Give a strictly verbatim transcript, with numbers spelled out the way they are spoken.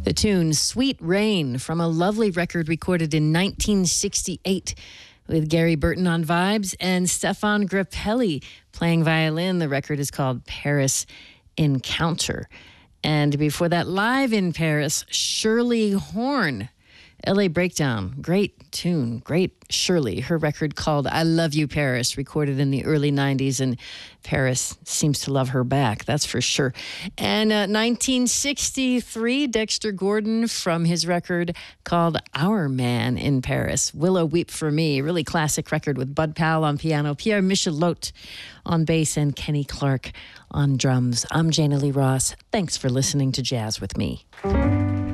The tune Sweet Rain from a lovely record recorded in nineteen sixty-eight with Gary Burton on vibes and Stefan Grappelli playing violin. The record is called Paris Encounter. And before that, live in Paris, Shirley Horn. L A Breakdown, great tune, great Shirley. Her record called I Love You, Paris, recorded in the early nineties, and Paris seems to love her back, that's for sure. And uh, nineteen sixty-three, Dexter Gordon from his record called Our Man in Paris. Willow Weep for Me, really classic record with Bud Powell on piano, Pierre Michelot on bass, and Kenny Clark on drums. I'm Jana Lee Ross. Thanks for listening to Jazz with Me.